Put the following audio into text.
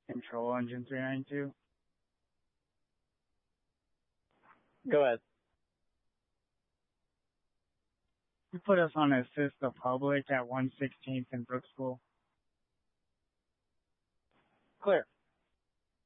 Control Engine 392. Go ahead. You put us on Assist the Public at 116th and Brooksville. Clear.